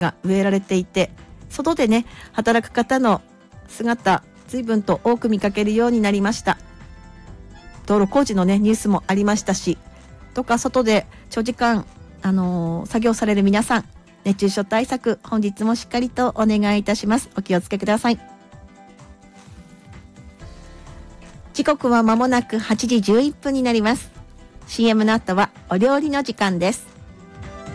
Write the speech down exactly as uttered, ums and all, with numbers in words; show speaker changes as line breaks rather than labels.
が植えられていて、外でね働く方の姿随分と多く見かけるようになりました。道路工事のねニュースもありましたし、どうか外で長時間、あのー、作業される皆さん、熱中症対策本日もしっかりとお願いいたします。お気をつけください。時刻は間もなくはちじじゅういっぷんになります。 シーエム の後はお料理の時間です。